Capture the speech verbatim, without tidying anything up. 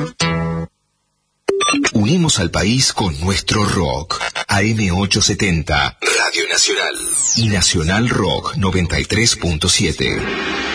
Unimos al país con nuestro rock. A M ochocientos setenta, Radio Nacional. Y Nacional Rock noventa y tres punto siete.